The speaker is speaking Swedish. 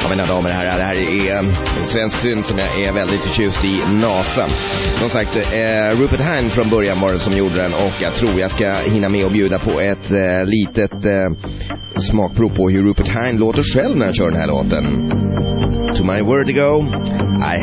mina damer och herrar, det här är en svensk synd som jag är väldigt förtjust i, NASA. Som sagt, Rupert Hine från början var det som gjorde den, och jag tror jag ska hinna med att bjuda på ett litet smakprov på hur Rupert Hine låter själv när han kör den här låten. To my word to go, I